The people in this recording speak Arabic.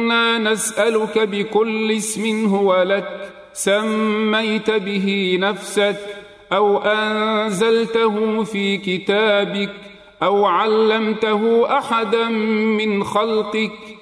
إنا نسألك بكل اسم هو لك سميت به نفسك أو أنزلته في كتابك أو علمته أحدا من خلقك